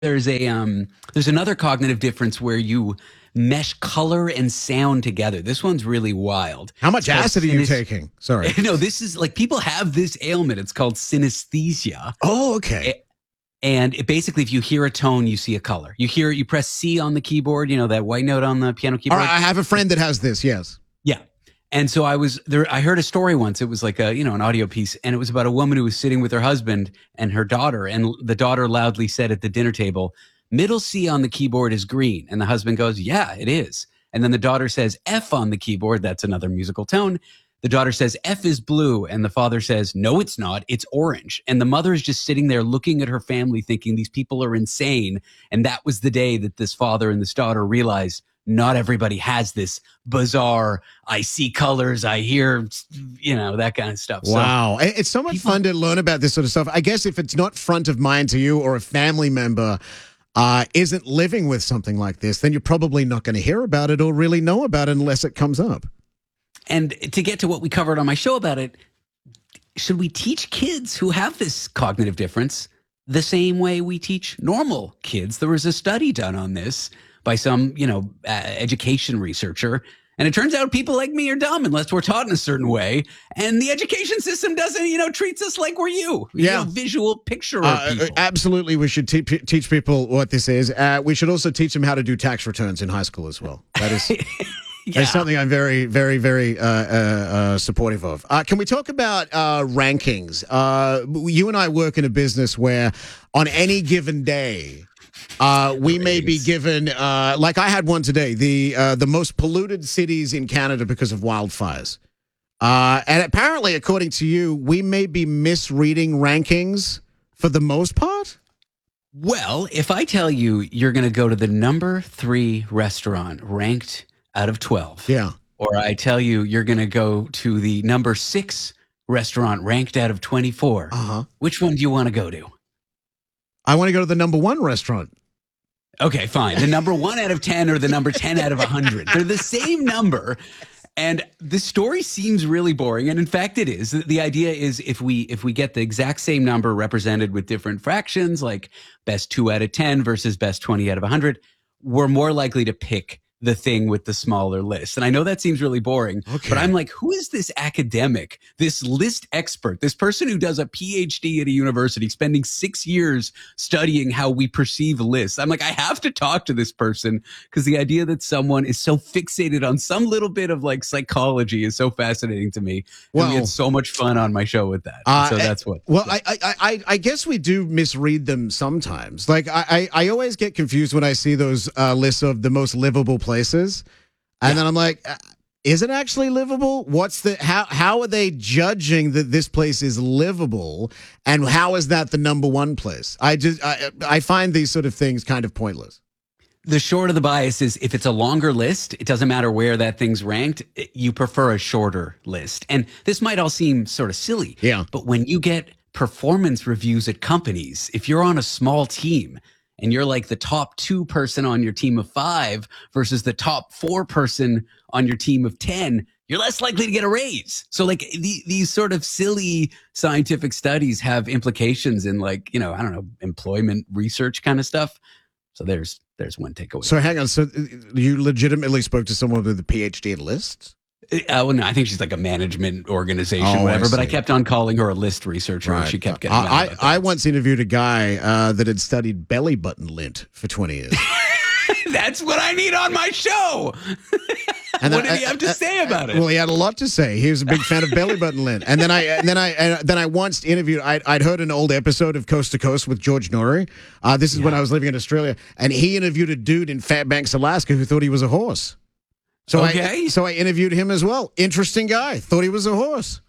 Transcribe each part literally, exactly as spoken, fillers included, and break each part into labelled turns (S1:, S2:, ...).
S1: there's a um there's another cognitive difference where you mesh color and sound together. This one's really wild.
S2: How much
S1: It's called
S2: acid are you
S1: synes-
S2: taking? Sorry.
S1: No, this is like people have this ailment. It's called synesthesia.
S2: Oh, okay.
S1: And it basically, if you hear a tone, you see a color. You hear, you press C on the keyboard, you know, that white note on the piano
S2: All
S1: keyboard.
S2: right, I have a friend that has this, yes.
S1: Yeah. And so I was there, I heard a story once. It was like a, you know, an audio piece. And it was about a woman who was sitting with her husband and her daughter. And the daughter loudly said at the dinner table, middle C on the keyboard is green. And the husband goes, yeah, it is. And then the daughter says F on the keyboard. That's another musical tone. The daughter says F is blue. And the father says, no, it's not. It's orange. And the mother is just sitting there looking at her family thinking these people are insane. And that was the day that this father and this daughter realized not everybody has this bizarre, I see colors, I hear, you know, that kind of stuff.
S2: Wow. So, it's so much people, fun to learn about this sort of stuff. I guess if it's not front of mind to you or a family member uh, isn't living with something like this, then you're probably not going to hear about it or really know about it unless it comes up.
S1: And to get to what we covered on my show about it, should we teach kids who have this cognitive difference the same way we teach normal kids? There was a study done on this by some, you know, uh, education researcher. And it turns out people like me are dumb unless we're taught in a certain way. And the education system doesn't, you know, treats us like we're you.
S2: Yeah.
S1: You know, visual picture
S2: uh,
S1: people.
S2: Absolutely. We should te- teach people what this is. Uh, we should also teach them how to do tax returns in high school as well. That is... Yeah. That's something I'm very, very, very uh, uh, uh, supportive of. Uh, can we talk about uh, rankings? Uh, you and I work in a business where on any given day, uh, we may be given, uh, like I had one today, the uh, the most polluted cities in Canada because of wildfires. Uh, and apparently, according to you, we may be misreading rankings for the most part?
S1: Well, if I tell you you're going to go to the number three restaurant ranked out of twelve.
S2: Yeah.
S1: Or I tell you, you're going to go to the number six restaurant ranked out of twenty-four.
S2: Uh-huh.
S1: Which one do you want to go to?
S2: I want to go to the number one restaurant.
S1: Okay, fine. The number one out of ten or the number ten out of one hundred. They're the same number. And the story seems really boring. And in fact, it is. The idea is if we if we get the exact same number represented with different fractions, like best two out of ten versus best twenty out of one hundred, we're more likely to pick the thing with the smaller list. And I know that seems really boring,
S2: okay.
S1: but I'm like, who is this academic, this list expert, this person who does a P H D at a university, spending six years studying how we perceive lists? I'm like, I have to talk to this person because the idea that someone is so fixated on some little bit of like psychology is so fascinating to me. Well, and we had so much fun on my show with that.
S2: Uh,
S1: so that's what.
S2: Well,
S1: yeah.
S2: I, I, I, I guess we do misread them sometimes. Like I, I, I always get confused when I see those uh, lists of the most livable places. Places, and yeah. then I'm like, is it actually livable? What's the how? How are they judging that this place is livable, and how is that the number one place? I just I, I find these sort of things kind of pointless.
S1: The short of the bias is if it's a longer list, it doesn't matter where that thing's ranked. You prefer a shorter list, and this might all seem sort of silly.
S2: Yeah,
S1: but when you get performance reviews at companies, if you're on a small team and you're like the top two person on your team of five versus the top four person on your team of ten, you're less likely to get a raise. So like the, these sort of silly scientific studies have implications in like, you know, I don't know, employment research kind of stuff. So there's there's one takeaway.
S2: So hang on. So you legitimately spoke to someone with a P H D in lists?
S1: Uh, well, no, I think she's like a management organization,
S2: oh,
S1: whatever.
S2: I
S1: but I kept on calling her a list researcher,
S2: right.
S1: and she kept getting.
S2: Uh, I I once interviewed a guy uh, that had studied belly button lint for twenty years.
S1: That's what I need on my show. And what then, did he have to uh, say about it?
S2: Well, he had a lot to say. He was a big fan of belly button lint. And then I and then I and then I once interviewed. I'd, I'd heard an old episode of Coast to Coast with George Norrie. Uh, this is yeah. when I was living in Australia, and he interviewed a dude in Fairbanks, Alaska, who thought he was a horse. So
S1: okay.
S2: I, so I interviewed him as well. Interesting guy. Thought he was a horse.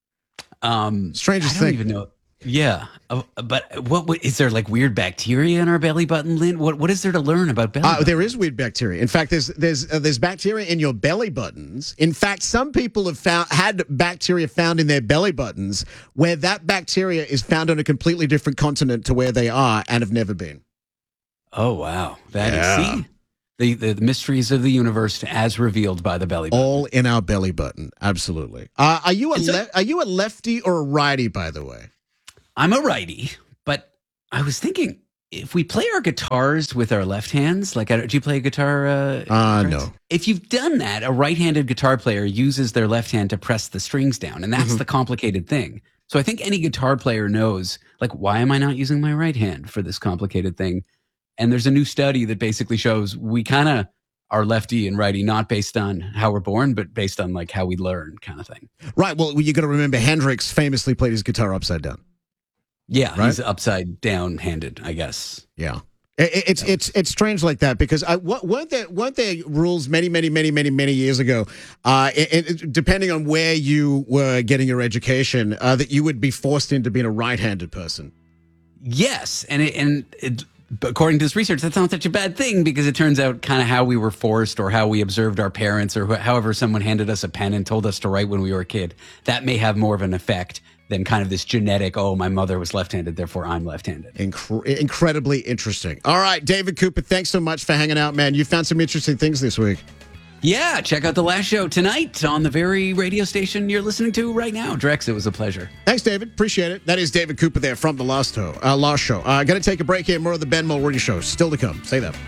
S1: Um,
S2: Strangest
S1: I don't
S2: thing.
S1: even know. Yeah, uh, but what, what is there like weird bacteria in our belly button lint? What what is there to learn about belly?
S2: Uh, there is weird bacteria. In fact, there's there's uh, there's bacteria in your belly buttons. In fact, some people have found had bacteria found in their belly buttons where that bacteria is found on a completely different continent to where they are and have never been.
S1: Oh wow, that
S2: yeah.
S1: is see. The, the mysteries of the universe as revealed by the belly button.
S2: All in our belly button. Absolutely. Uh, are you a
S1: so,
S2: le- are you a lefty or a righty, by the way?
S1: I'm a righty, but I was thinking, if we play our guitars with our left hands, like, do you play guitar? Uh,
S2: uh no.
S1: If you've done that, a right-handed guitar player uses their left hand to press the strings down, and that's mm-hmm. the complicated thing. So I think any guitar player knows, like, why am I not using my right hand for this complicated thing? And there's a new study that basically shows we kind of are lefty and righty, not based on how we're born, but based on like how we learn, kind of thing.
S2: Right. Well, you got to remember Hendrix famously played his guitar upside down.
S1: Yeah,
S2: right?
S1: He's upside down handed, I guess.
S2: Yeah. It, it's yeah. it's it's strange like that because I, weren't there weren't there rules many many many many many years ago, uh, it, it, depending on where you were getting your education, uh, that you would be forced into being a right-handed person.
S1: Yes, and it, and it, according to this research, that's not such a bad thing because it turns out kind of how we were forced or how we observed our parents or wh- however someone handed us a pen and told us to write when we were a kid, that may have more of an effect than kind of this genetic, oh, my mother was left-handed, therefore I'm left-handed.
S2: Incre- incredibly interesting. All right, David Cooper, thanks so much for hanging out, man. You found some interesting things this week.
S1: Yeah, check out The Last Show tonight on the very radio station you're listening to right now. Drex, it was a pleasure.
S2: Thanks, David. Appreciate it. That is David Cooper there from The Last Show. Uh, Last Show. Uh, Going to take a break here. More of the Ben Mulroney Show still to come. Say that.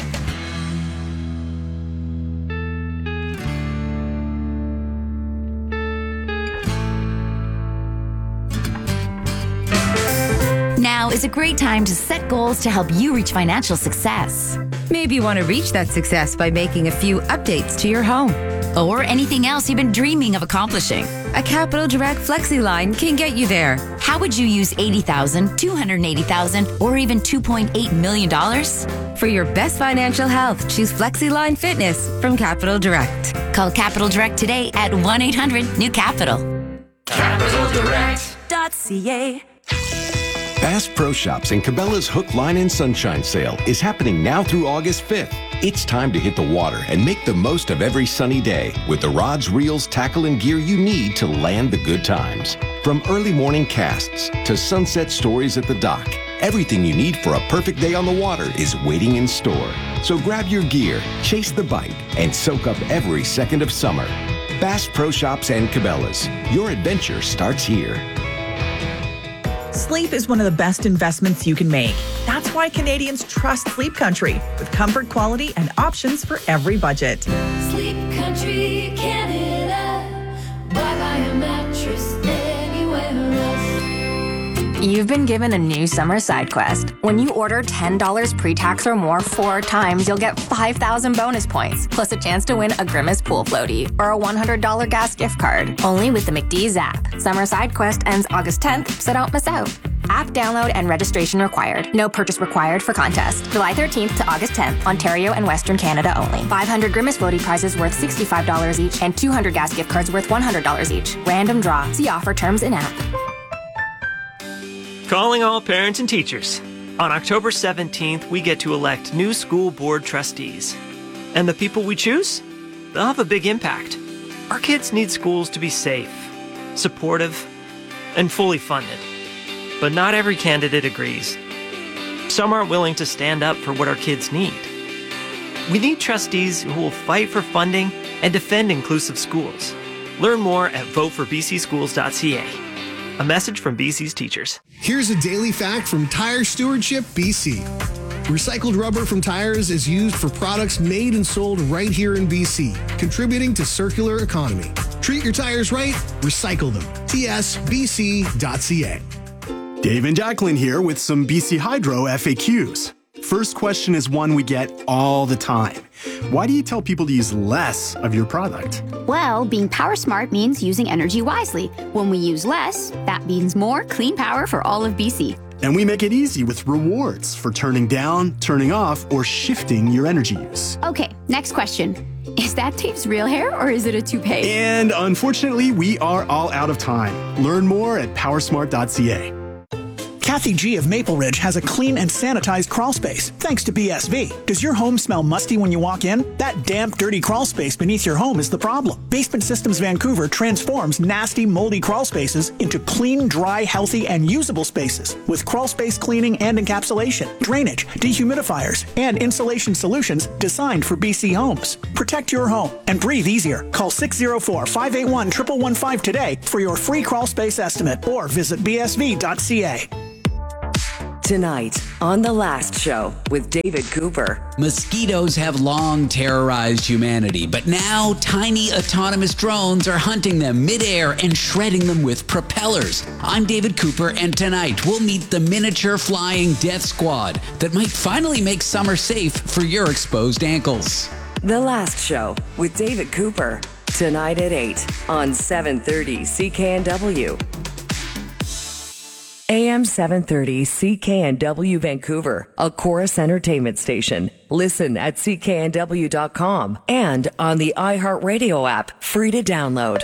S3: Now is a great time to set goals to help you reach financial success.
S4: Maybe you want to reach that success by making a few updates to your home.
S3: Or anything else you've been dreaming of accomplishing.
S4: A Capital Direct Flexi line can get you there.
S3: How would you use eighty thousand dollars, two hundred eighty thousand dollars, or even two point eight million dollars?
S4: For your best financial health, choose Flexi Line Fitness from Capital Direct.
S3: Call Capital Direct today at one eight hundred new capital.
S5: capital direct dot c a
S6: Bass Pro Shops and Cabela's Hook, Line, and Sunshine Sale is happening now through August fifth. It's time to hit the water and make the most of every sunny day with the rods, reels, tackle, and gear you need to land the good times. From early morning casts to sunset stories at the dock, everything you need for a perfect day on the water is waiting in store. So grab your gear, chase the bite, and soak up every second of summer. Bass Pro Shops and Cabela's. Your adventure starts here.
S7: Sleep is one of the best investments you can make. That's why Canadians trust Sleep Country, with comfort, quality, and options for every budget.
S5: Sleep Country Canada. Why buy a mattress anywhere else?
S8: You've been given a new summer side quest. When you order ten dollars pre-tax or more four times, you'll get five thousand bonus points, plus a chance to win a Grimace pool floaty or a one hundred dollars gas gift card. Only with the McDee's app. Summer side quest ends August tenth, so don't miss out. App download and registration required. No purchase required for contest. July thirteenth to August tenth, Ontario and Western Canada only. five hundred Grimace floaty prizes worth sixty-five dollars each and two hundred gas gift cards worth one hundred dollars each. Random draw. See offer terms in app.
S9: Calling all parents and teachers. On October seventeenth, we get to elect new school board trustees. And the people we choose? They'll have a big impact. Our kids need schools to be safe, supportive, and fully funded. But not every candidate agrees. Some aren't willing to stand up for what our kids need. We need trustees who will fight for funding and defend inclusive schools. Learn more at vote for b c schools dot c a. A message from B C's teachers.
S10: Here's a daily fact from Tire Stewardship B C. Recycled rubber from tires is used for products made and sold right here in B C, contributing to circular economy. Treat your tires right, recycle them. t s b c dot c a.
S11: Dave and Jacqueline here with some B C Hydro F A Qs. First question is one we get all the time. Why do you tell people to use less of your product?
S12: Well, being power smart means using energy wisely. When we use less, that means more clean power for all of B C.
S11: And we make it easy with rewards for turning down, turning off, or shifting your energy use.
S12: Okay, next question. Is that Dave's real hair or is it a toupee?
S11: And unfortunately, we are all out of time. Learn more at power smart dot c a.
S13: Kathy G of Maple Ridge has a clean and sanitized crawl space, thanks to B S V. Does your home smell musty when you walk in? That damp, dirty crawl space beneath your home is the problem. Basement Systems Vancouver transforms nasty, moldy crawl spaces into clean, dry, healthy, and usable spaces with crawl space cleaning and encapsulation, drainage, dehumidifiers, and insulation solutions designed for B C homes. Protect your home and breathe easier. Call six oh four, five eight one, one one one five today for your free crawl space estimate or visit b s v dot c a.
S14: Tonight on The Last Show with David Cooper.
S1: Mosquitoes have long terrorized humanity, but now tiny autonomous drones are hunting them midair and shredding them with propellers. I'm David Cooper, and tonight we'll meet the miniature flying death squad that might finally make summer safe for your exposed ankles.
S14: The Last Show with David Cooper. Tonight at eight on seven thirty C K N W. A M seven thirty C K N W Vancouver, a Chorus Entertainment station. Listen at C K N W dot com and on the iHeartRadio app, free to download.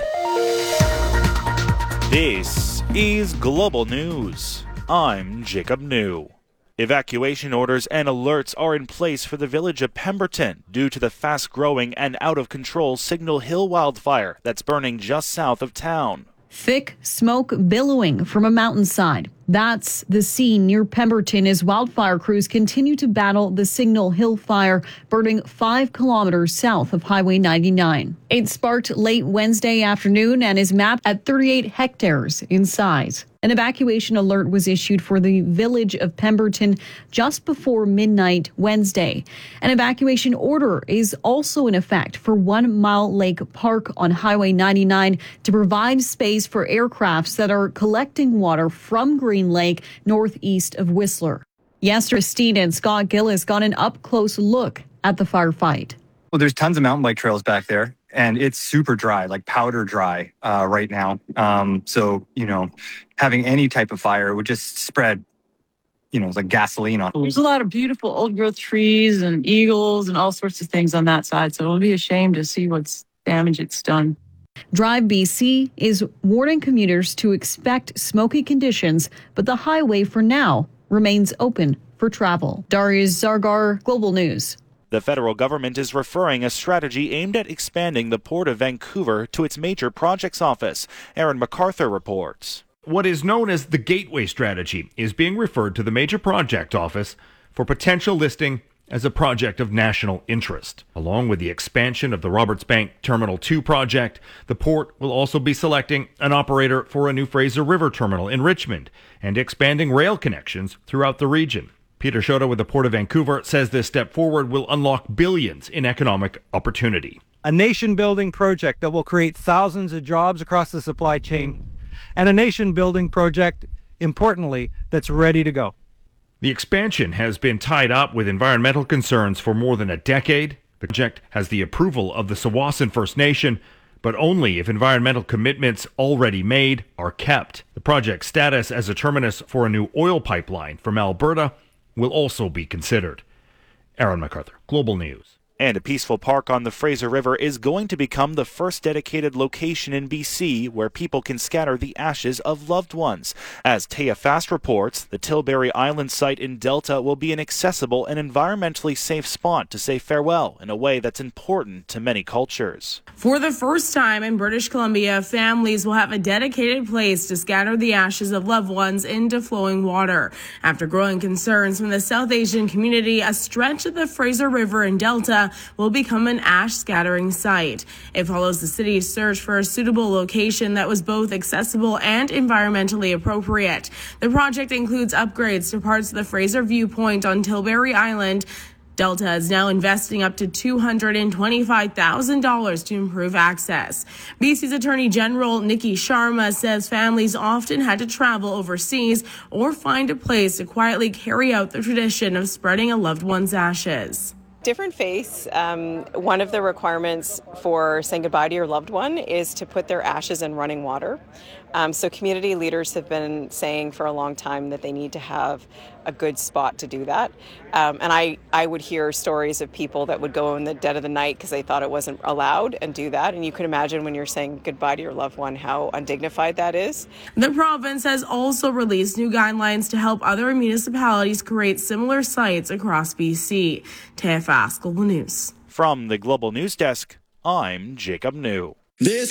S15: This is Global News. I'm Jacob New. Evacuation orders and alerts are in place for the village of Pemberton due to the fast-growing and out-of-control Signal Hill wildfire that's burning just south of town.
S16: Thick smoke billowing from a mountainside. That's the scene near Pemberton as wildfire crews continue to battle the Signal Hill fire, burning five kilometers south of Highway ninety-nine. It sparked late Wednesday afternoon and is mapped at thirty-eight hectares in size. An evacuation alert was issued for the village of Pemberton just before midnight Wednesday. An evacuation order is also in effect for One Mile Lake Park on Highway ninety-nine to provide space for aircrafts that are collecting water from Green Lake northeast of Whistler. Yes, Christine and Scott Gillis got an up-close look at the firefight.
S17: Well, there's tons of mountain bike trails back there, and it's super dry, like powder dry uh, right now. Um, so, you know, having any type of fire would just spread, you know, it's like gasoline on.
S18: There's a lot of beautiful old growth trees and eagles and all sorts of things on that side. So it'll be a shame to see what's damage it's done.
S16: Drive B C is warning commuters to expect smoky conditions, but the highway for now remains open for travel. Darius Zargar, Global News.
S15: The federal government is referring a strategy aimed at expanding the Port of Vancouver to its major projects office. Aaron MacArthur reports.
S19: What is known as the Gateway Strategy is being referred to the major project office for potential listing as a project of national interest. Along with the expansion of the Roberts Bank Terminal two project, the port will also be selecting an operator for a new Fraser River terminal in Richmond and expanding rail connections throughout the region. Peter Shota with the Port of Vancouver says this step forward will unlock billions in economic opportunity.
S20: A nation-building project that will create thousands of jobs across the supply chain, and a nation-building project, importantly, that's ready to go.
S19: The expansion has been tied up with environmental concerns for more than a decade. The project has the approval of the Tsawwassen First Nation, but only if environmental commitments already made are kept. The project's status as a terminus for a new oil pipeline from Alberta will also be considered. Aaron MacArthur, Global News.
S15: And a peaceful park on the Fraser River is going to become the first dedicated location in B C where people can scatter the ashes of loved ones. As Taya Fast reports, the Tilbury Island site in Delta will be an accessible and environmentally safe spot to say farewell in a way that's important to many cultures.
S21: For the first time in British Columbia, families will have a dedicated place to scatter the ashes of loved ones into flowing water. After growing concerns from the South Asian community, a stretch of the Fraser River in Delta will become an ash scattering site. It follows the city's search for a suitable location that was both accessible and environmentally appropriate. The project includes upgrades to parts of the Fraser Viewpoint on Tilbury Island. Delta is now investing up to two hundred twenty-five thousand dollars to improve access. B C's Attorney General Nikki Sharma says families often had to travel overseas or find a place to quietly carry out the tradition of spreading a loved one's ashes.
S22: Different faiths, um, one of the requirements for saying goodbye to your loved one is to put their ashes in running water. Um, so community leaders have been saying for a long time that they need to have a good spot to do that. Um, and I, I would hear stories of people that would go in the dead of the night because they thought it wasn't allowed and do that. And you can imagine when you're saying goodbye to your loved one, how undignified that is.
S21: The province has also released new guidelines to help other municipalities create similar sites across B C. Taya Fast, Global News.
S15: From the Global News Desk, I'm Jacob New.
S23: This